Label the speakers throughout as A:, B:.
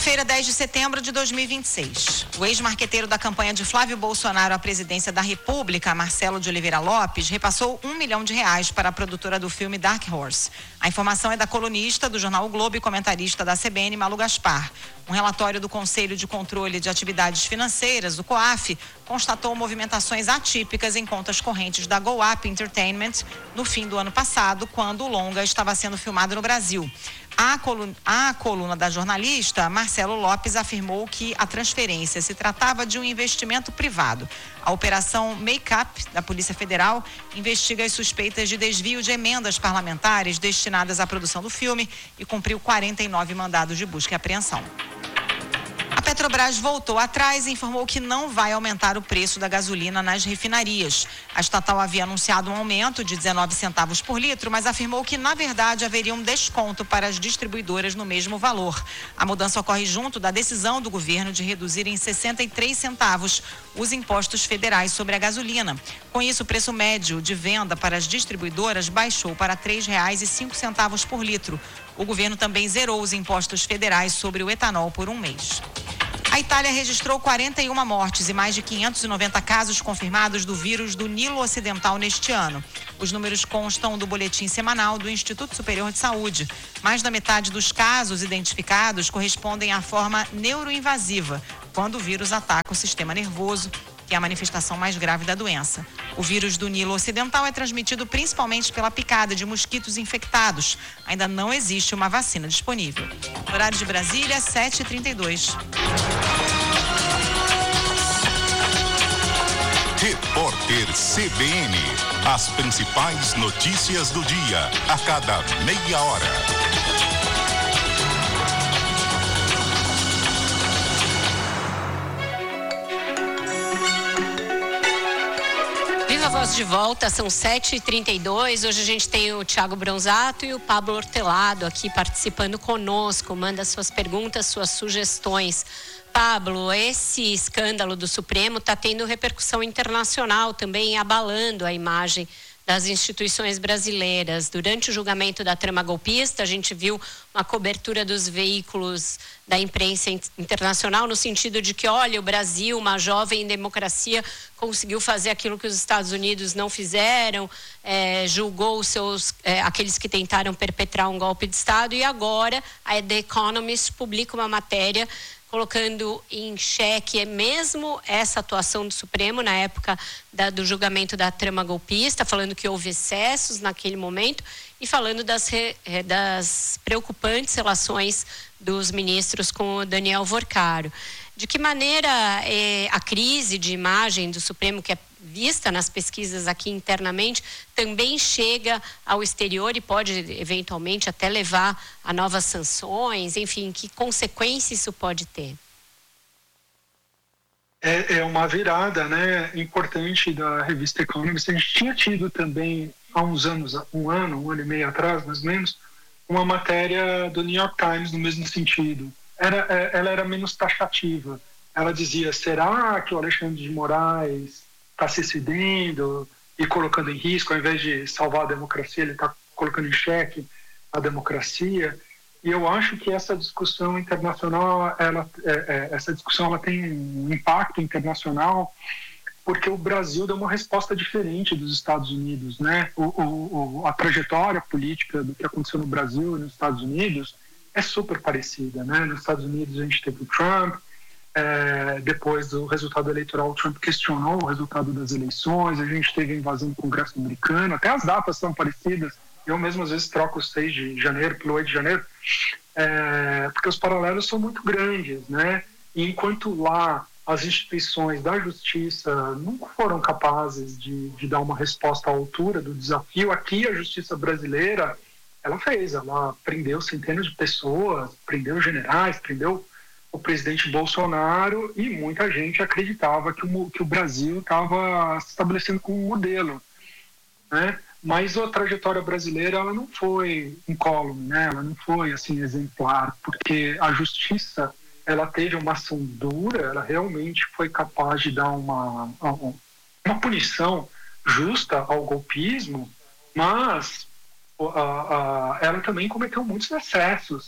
A: Quarta-feira, 10 de setembro de 2026. O ex-marqueteiro da campanha de Flávio Bolsonaro à presidência da República, Marcelo de Oliveira Lopes, repassou R$1 milhão para a produtora do filme Dark Horse. A informação é da colunista do jornal O Globo e comentarista da CBN, Malu Gaspar. Um relatório do Conselho de Controle de Atividades Financeiras, o COAF, constatou movimentações atípicas em contas correntes da Go Up Entertainment no fim do ano passado, quando o longa estava sendo filmado no Brasil. A coluna da jornalista, Marcelo Lopes, afirmou que a transferência se tratava de um investimento privado. A operação Make-up da Polícia Federal investiga as suspeitas de desvio de emendas parlamentares destinadas à produção do filme e cumpriu 49 mandados de busca e apreensão. A Petrobras voltou atrás e informou que não vai aumentar o preço da gasolina nas refinarias. A estatal havia anunciado um aumento de 19 centavos por litro, mas afirmou que, na verdade, haveria um desconto para as distribuidoras no mesmo valor. A mudança ocorre junto da decisão do governo de reduzir em 63 centavos os impostos federais sobre a gasolina. Com isso, o preço médio de venda para as distribuidoras baixou para R$ 3,05 por litro. O governo também zerou os impostos federais sobre o etanol por um mês. A Itália registrou 41 mortes e mais de 590 casos confirmados do vírus do Nilo Ocidental neste ano. Os números constam do boletim semanal do Instituto Superior de Saúde. Mais da metade dos casos identificados correspondem à forma neuroinvasiva, quando o vírus ataca o sistema nervoso, que é a manifestação mais grave da doença. O vírus do Nilo Ocidental é transmitido principalmente pela picada de mosquitos infectados. Ainda não existe uma vacina disponível. Horário de Brasília, 7h32.
B: Repórter CBN. As principais notícias do dia, a cada meia hora.
C: Voz de volta, são 7h32. Hoje a gente tem o Thiago Bronzato e o Pablo Hortelado aqui participando conosco. Manda suas perguntas, suas sugestões. Pablo, esse escândalo do Supremo está tendo repercussão internacional, também abalando a imagem das instituições brasileiras. Durante o julgamento da trama golpista, a gente viu uma cobertura dos veículos da imprensa internacional no sentido de que, olha, o Brasil, uma jovem democracia, conseguiu fazer aquilo que os Estados Unidos não fizeram, julgou aqueles que tentaram perpetrar um golpe de Estado, e agora a The Economist publica uma matéria colocando em xeque mesmo essa atuação do Supremo na época do julgamento da trama golpista, falando que houve excessos naquele momento e falando das preocupantes relações dos ministros com o Daniel Vorcaro. De que maneira a crise de imagem do Supremo, que é vista nas pesquisas aqui internamente, também chega ao exterior e pode eventualmente até levar a novas sanções? Enfim, que consequências isso pode ter?
D: É uma virada, né, importante da revista Economist. A gente tinha tido também há uns anos, um ano e meio atrás, mais ou menos, uma matéria do New York Times no mesmo sentido. Ela era menos taxativa. Ela dizia, será que o Alexandre de Moraes está se excedendo e colocando em risco, ao invés de salvar a democracia, ele está colocando em xeque a democracia? E eu acho que essa discussão internacional, essa discussão tem um impacto internacional, porque o Brasil deu uma resposta diferente dos Estados Unidos, né? A trajetória política do que aconteceu no Brasil e nos Estados Unidos é super parecida, né? Nos Estados Unidos a gente teve o Trump, depois do resultado eleitoral, o Trump questionou o resultado das eleições, a gente teve a invasão do Congresso americano, até as datas são parecidas, eu mesmo às vezes troco o 6 de janeiro pelo 8 de janeiro, porque os paralelos são muito grandes, né? E enquanto lá as instituições da justiça nunca foram capazes de dar uma resposta à altura do desafio, aqui a justiça brasileira, ela prendeu centenas de pessoas, prendeu generais, prendeu o presidente Bolsonaro, e muita gente acreditava que o Brasil estava se estabelecendo como um modelo, né? Mas a trajetória brasileira, ela não foi incólume, né? Ela não foi assim exemplar, porque a justiça, ela teve uma ação dura, ela realmente foi capaz de dar uma punição justa ao golpismo, mas ela também cometeu muitos excessos.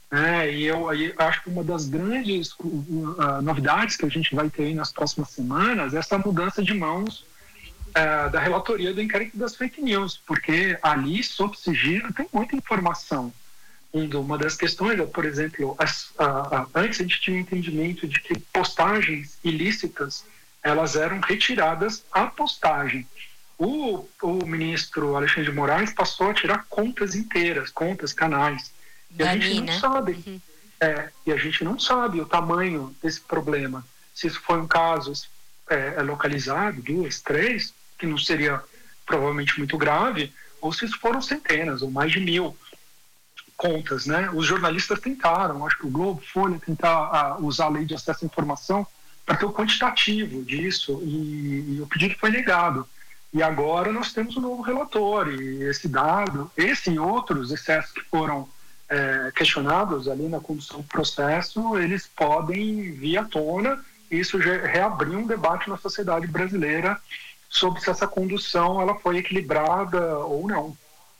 D: E eu acho que uma das grandes novidades que a gente vai ter aí nas próximas semanas é essa mudança de mãos da relatoria do inquérito das fake news, porque ali, sob sigilo, tem muita informação. Uma das questões, por exemplo, antes a gente tinha um entendimento de que postagens ilícitas elas eram retiradas à postagem. O ministro Alexandre de Moraes passou a tirar contas inteiras, canais. E a gente não sabe. E a gente não sabe o tamanho desse problema. Se isso foi um caso localizado, 2, 3, que não seria provavelmente muito grave, ou se isso foram centenas ou mais de 1.000 contas, né? Os jornalistas tentaram, acho que o Globo, Folha, tentar usar a lei de acesso à informação para ter o quantitativo disso, e o pedido foi negado. E agora nós temos um novo relatório, e esse e outros excessos que foram questionados ali na condução do processo, eles podem vir à tona, e isso já reabrir um debate na sociedade brasileira sobre se essa condução ela foi equilibrada ou não.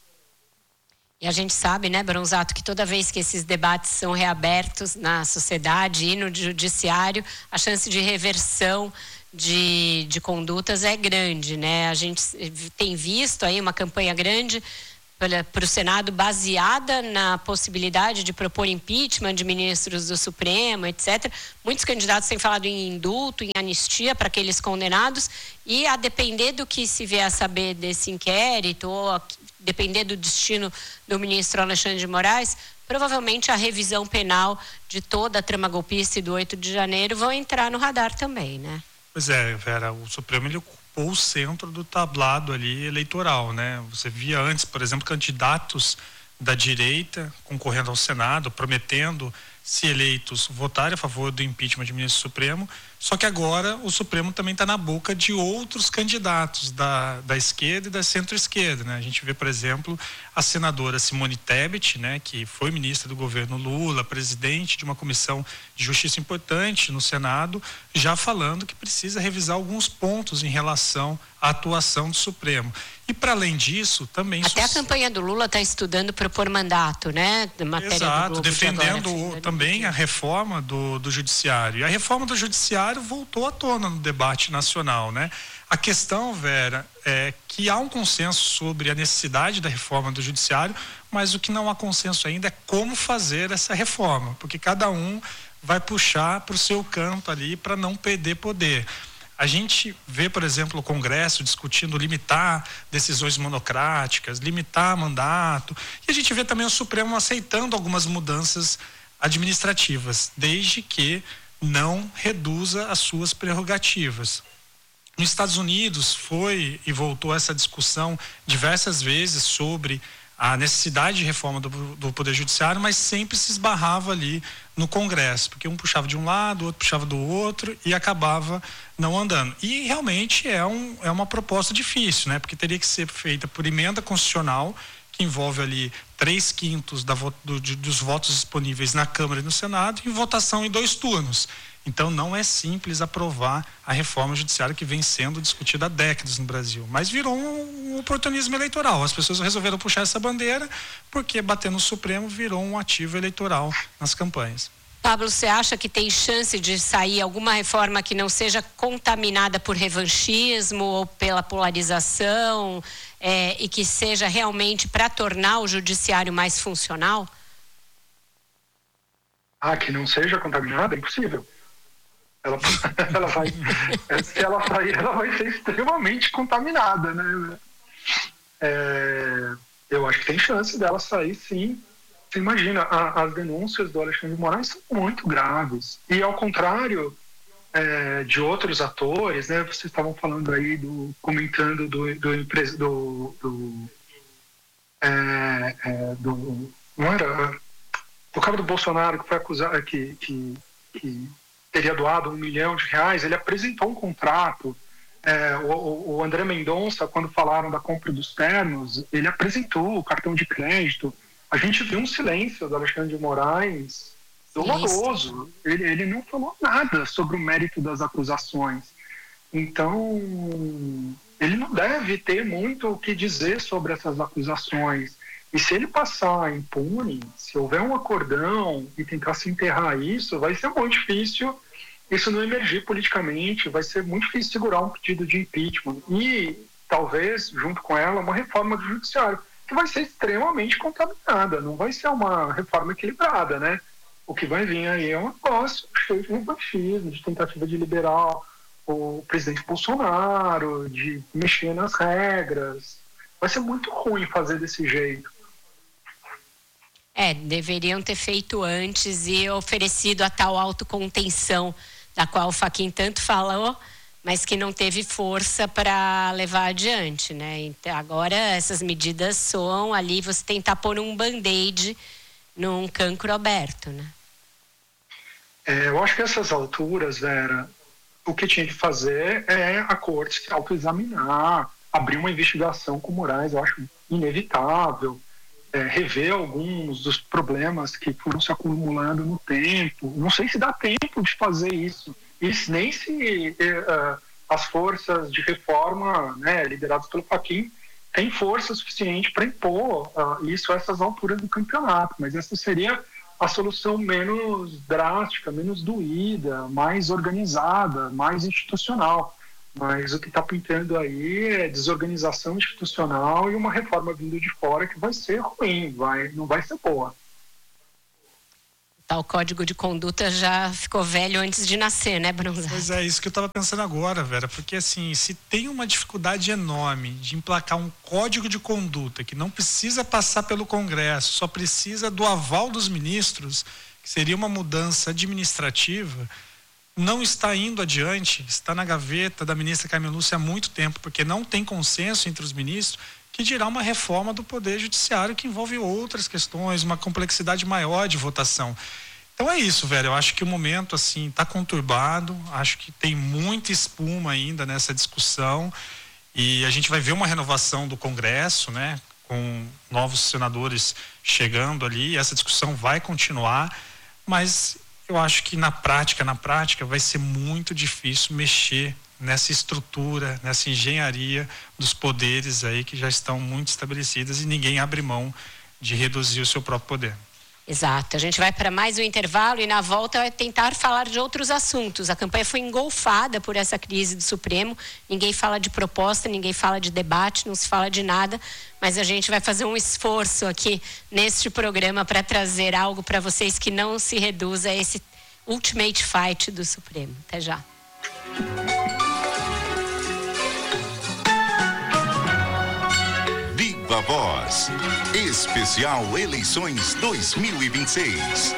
C: E a gente sabe, né, Bronzato, que toda vez que esses debates são reabertos na sociedade e no judiciário, a chance de reversão de condutas é grande, né? A gente tem visto aí uma campanha grande para o Senado baseada na possibilidade de propor impeachment de ministros do Supremo, etc. Muitos candidatos têm falado em indulto, em anistia para aqueles condenados, e a depender do que se vier a saber desse inquérito, ou depender do destino do ministro Alexandre de Moraes, provavelmente a revisão penal de toda a trama golpista e do 8 de janeiro vão entrar no radar também, né?
E: Pois é, Vera, o Supremo ele ocupou o centro do tablado ali eleitoral, né? Você via antes, por exemplo, candidatos da direita concorrendo ao Senado, prometendo, se eleitos, votarem a favor do impeachment de ministro Supremo, só que agora o Supremo também está na boca de outros candidatos da esquerda e da centro-esquerda, né? A gente vê, por exemplo, a senadora Simone Tebet, né, que foi ministra do governo Lula, presidente de uma comissão de justiça importante no Senado, já falando que precisa revisar alguns pontos em relação à atuação do Supremo. E para além disso, também...
C: Até a campanha do Lula está estudando propor mandato, né? Matéria
E: Exato,
C: do Globo
E: defendendo
C: agora,
E: também a reforma do judiciário. E a reforma do judiciário voltou à tona no debate nacional, né? A questão, Vera, é que há um consenso sobre a necessidade da reforma do judiciário, mas o que não há consenso ainda é como fazer essa reforma, porque cada um vai puxar para o seu canto ali para não perder poder. A gente vê, por exemplo, o Congresso discutindo limitar decisões monocráticas, limitar mandato, e a gente vê também o Supremo aceitando algumas mudanças administrativas, desde que não reduza as suas prerrogativas. Nos Estados Unidos foi e voltou essa discussão diversas vezes sobre a necessidade de reforma do Poder Judiciário, mas sempre se esbarrava ali no Congresso, porque um puxava de um lado, o outro puxava do outro e acabava não andando. E realmente é uma proposta difícil, né? Porque teria que ser feita por emenda constitucional, que envolve ali 3/5 dos votos disponíveis na Câmara e no Senado, e votação em 2 turnos. Então não é simples aprovar a reforma judiciária que vem sendo discutida há décadas no Brasil, mas virou um oportunismo eleitoral. As pessoas resolveram puxar essa bandeira porque bater no Supremo virou um ativo eleitoral nas campanhas.
C: Pablo, você acha que tem chance de sair alguma reforma que não seja contaminada por revanchismo ou pela polarização, e que seja realmente para tornar o judiciário mais funcional?
D: Que não seja contaminada é impossível. Se ela sair, ela vai ser extremamente contaminada, né? Eu acho que tem chance dela sair, sim. Você imagina, as denúncias do Alexandre de Moraes são muito graves. E ao contrário de outros atores, né? Vocês estavam falando aí, comentando não era o cara do Bolsonaro que foi acusado que teria doado R$1 milhão, ele apresentou um contrato. O André Mendonça, quando falaram da compra dos ternos, ele apresentou o cartão de crédito. A gente viu um silêncio do Alexandre de Moraes doloroso. Ele não falou nada sobre o mérito das acusações. Então, ele não deve ter muito o que dizer sobre essas acusações. E se ele passar impune, se houver um acordão e tentar se enterrar isso, vai ser muito difícil isso não emergir politicamente, vai ser muito difícil segurar um pedido de impeachment. E talvez, junto com ela, uma reforma do judiciário, que vai ser extremamente contaminada, não vai ser uma reforma equilibrada, né? O que vai vir aí é um negócio cheio de revanchismo, de tentativa de liberar o presidente Bolsonaro, de mexer nas regras. Vai ser muito ruim fazer desse jeito.
C: Deveriam ter feito antes e oferecido a tal autocontenção da qual o Fachin tanto falou, mas que não teve força para levar adiante, né? Então, agora essas medidas soam ali, você tentar pôr um band-aid num cancro aberto, né?
D: Eu acho que nessas alturas, Vera, o que tinha que fazer é a corte se autoexaminar, abrir uma investigação com o Moraes, eu acho inevitável, rever alguns dos problemas que foram se acumulando no tempo. Não sei se dá tempo de fazer isso, e nem se as forças de reforma, né, lideradas pelo Fachin, têm força suficiente para impor isso a essas alturas do campeonato, mas essa seria a solução menos drástica, menos doída, mais organizada, mais institucional. Mas o que está pintando aí é desorganização institucional e uma reforma vindo de fora que vai ser ruim, não vai ser boa.
C: O tal código de conduta já ficou velho antes de nascer, né, Bronzato?
E: Pois é, isso que eu estava pensando agora, Vera, porque assim, se tem uma dificuldade enorme de emplacar um código de conduta que não precisa passar pelo Congresso, só precisa do aval dos ministros, que seria uma mudança administrativa, não está indo adiante, está na gaveta da ministra Carmen Lúcia há muito tempo, porque não tem consenso entre os ministros, que dirá uma reforma do Poder Judiciário que envolve outras questões, uma complexidade maior de votação. Então é isso, velho, eu acho que o momento assim está conturbado, acho que tem muita espuma ainda nessa discussão e a gente vai ver uma renovação do Congresso, né, com novos senadores chegando ali, essa discussão vai continuar, mas eu acho que na prática vai ser muito difícil mexer nessa estrutura, nessa engenharia dos poderes aí que já estão muito estabelecidas e ninguém abre mão de reduzir o seu próprio poder.
C: Exato. A gente vai para mais um intervalo e na volta vai tentar falar de outros assuntos. A campanha foi engolfada por essa crise do Supremo. Ninguém fala de proposta, ninguém fala de debate, não se fala de nada. Mas a gente vai fazer um esforço aqui neste programa para trazer algo para vocês que não se reduza a esse ultimate fight do Supremo. Até já.
B: Viva Voz. Especial Eleições 2026.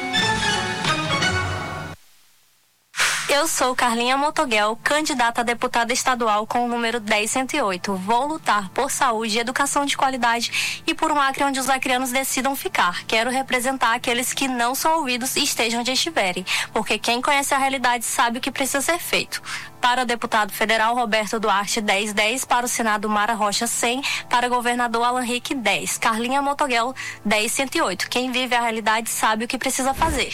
F: Eu sou Carlinha Motoguel, candidata a deputada estadual com o número 10108. Vou lutar por saúde e educação de qualidade e por um Acre onde os acreanos decidam ficar. Quero representar aqueles que não são ouvidos e estejam onde estiverem, porque quem conhece a realidade sabe o que precisa ser feito. Para o deputado federal Roberto Duarte, 1010. Para o Senado, Mara Rocha, 100. Para o governador Alan Rick, 10. Carlinha Motoguel, 10108. Quem vive a realidade sabe o que precisa fazer.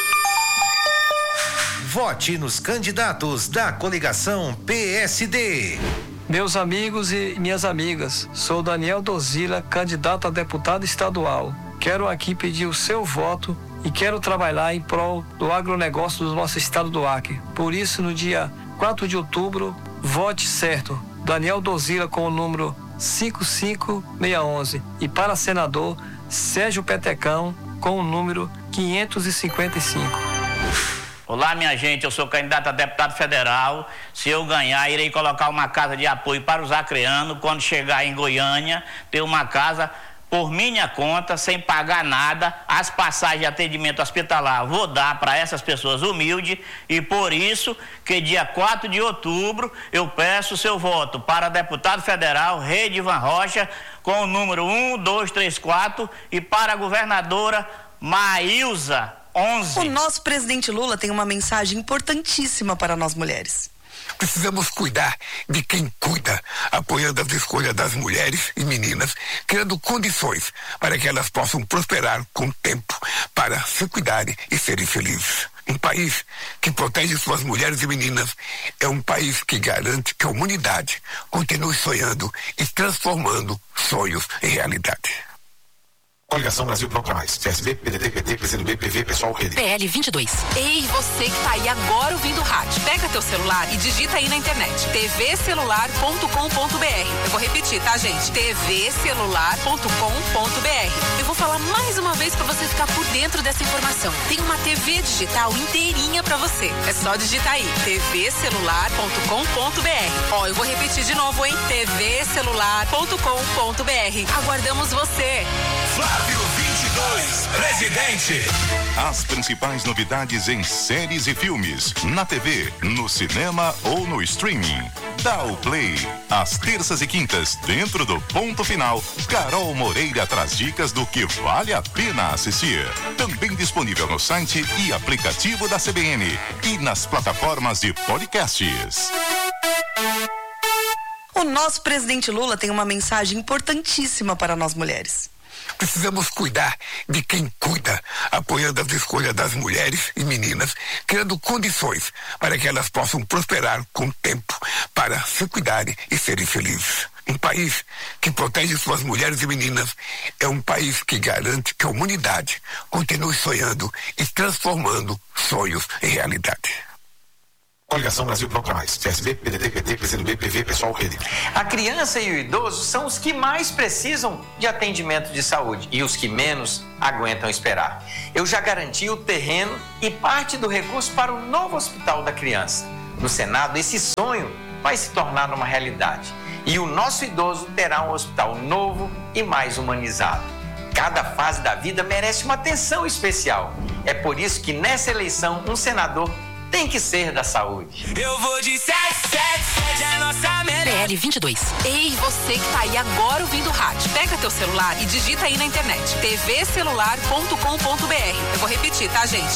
G: Vote nos candidatos da coligação PSD.
H: Meus amigos e minhas amigas, sou Daniel Dozila, candidato a deputado estadual. Quero aqui pedir o seu voto e quero trabalhar em prol do agronegócio do nosso estado do Acre. Por isso, no dia 4 de outubro, vote certo. Daniel Dozila com o número 55611. E para senador, Sérgio Petecão com o número 555.
I: Olá, minha gente, eu sou candidato a deputado federal. Se eu ganhar, irei colocar uma casa de apoio para os acreanos. Quando chegar em Goiânia, ter uma casa por minha conta, sem pagar nada. As passagens de atendimento hospitalar vou dar para essas pessoas humildes. E por isso que dia 4 de outubro eu peço o seu voto para deputado federal Redivan Rocha com o número 1234 e para a governadora Maílza 11.
J: O nosso presidente Lula tem uma mensagem importantíssima para nós mulheres.
K: Precisamos cuidar de quem cuida, apoiando as escolhas das mulheres e meninas, criando condições para que elas possam prosperar com tempo, para se cuidarem e serem felizes. Um país que protege suas mulheres e meninas é um país que garante que a humanidade continue sonhando e transformando sonhos em realidade.
L: Coligação Brasil Procura Mais. PSB, PDT, PT, PCdoB, PV, Pessoal, Rede.
M: PL 22. Ei, você que tá aí agora ouvindo o rádio. Pega teu celular e digita aí na internet. tvcelular.com.br. Eu vou repetir, tá, gente? tvcelular.com.br. Eu vou falar mais uma vez pra você ficar por dentro dessa informação. Tem uma TV digital inteirinha pra você. É só digitar aí. tvcelular.com.br. Ó, eu vou repetir de novo, hein? tvcelular.com.br. Aguardamos você.
B: Flávio 22, presidente. As principais novidades em séries e filmes, na TV, no cinema ou no streaming. Dá o play. Às terças e quintas, dentro do Ponto Final, Carol Moreira traz dicas do que vale a pena assistir. Também disponível no site e aplicativo da CBN e nas plataformas de podcasts.
J: O nosso presidente Lula tem uma mensagem importantíssima para nós mulheres.
K: Precisamos cuidar de quem cuida, apoiando as escolhas das mulheres e meninas, criando condições para que elas possam prosperar com o tempo, para se cuidarem e serem felizes. Um país que protege suas mulheres e meninas é um país que garante que a humanidade continue sonhando e transformando sonhos em realidade.
L: Coligação Brasil Procura Mais. PSB, PDT, PT, PCdoB, PV, Pessoal, Rede.
N: A criança e o idoso são os que mais precisam de atendimento de saúde e os que menos aguentam esperar. Eu já garanti o terreno e parte do recurso para o novo Hospital da Criança. No Senado, esse sonho vai se tornar uma realidade. E o nosso idoso terá um hospital novo e mais humanizado. Cada fase da vida merece uma atenção especial. É por isso que nessa eleição, um senador tem que ser da saúde.
M: Eu vou de 777, é nossa melhor. PL 22. Ei, você que tá aí agora ouvindo o rádio. Pega teu celular e digita aí na internet. tvcelular.com.br. Eu vou repetir, tá, gente?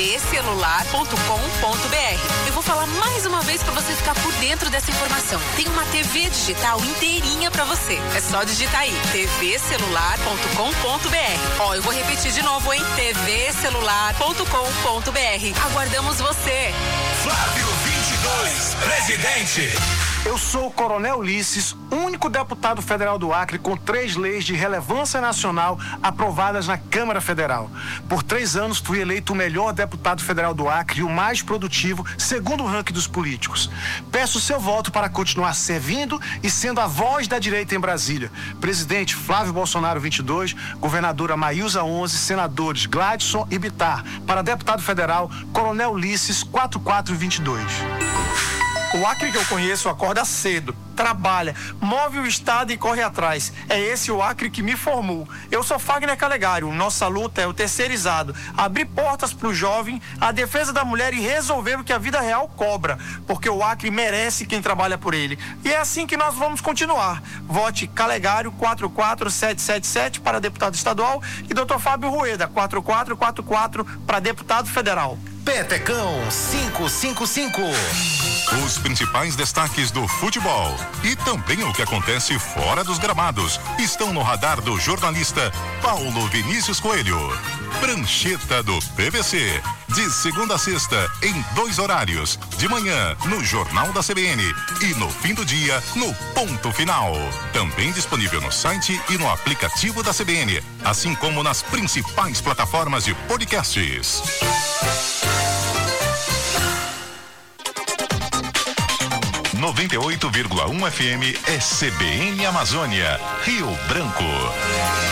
M: tvcelular.com.br. Eu vou falar mais uma vez pra você ficar por dentro dessa informação. Tem uma TV digital inteirinha pra você. É só digitar aí. tvcelular.com.br. Ó, eu vou repetir de novo, hein? tvcelular.com.br. Aguardamos você.
B: Flávio 22, presidente.
O: Eu sou o Coronel Ulisses, único deputado federal do Acre com 3 leis de relevância nacional aprovadas na Câmara Federal. Por 3 anos fui eleito o melhor deputado federal do Acre e o mais produtivo, segundo o ranking dos políticos. Peço seu voto para continuar servindo e sendo a voz da direita em Brasília. Presidente Flávio Bolsonaro 22, governadora Maísa 11, senadores Gladson e Bittar. Para deputado federal, Coronel Ulisses 4422.
H: O Acre que eu conheço acorda cedo, trabalha, move o estado e corre atrás. É esse o Acre que me formou. Eu sou Fagner Calegário. Nossa luta é o terceirizado. Abrir portas para o jovem, a defesa da mulher e resolver o que a vida real cobra. Porque o Acre merece quem trabalha por ele. E é assim que nós vamos continuar. Vote Calegário 44777 para deputado estadual e Dr. Fábio Rueda 4444 para deputado federal.
G: Petecão 555.
B: Os principais destaques do futebol e também o que acontece fora dos gramados estão no radar do jornalista Paulo Vinícius Coelho. Prancheta do PVC, de segunda a sexta, em 2 horários, de manhã no Jornal da CBN e no fim do dia no Ponto Final. Também disponível no site e no aplicativo da CBN, assim como nas principais plataformas de podcasts. 98,1 FM é CBN Amazônia, Rio Branco.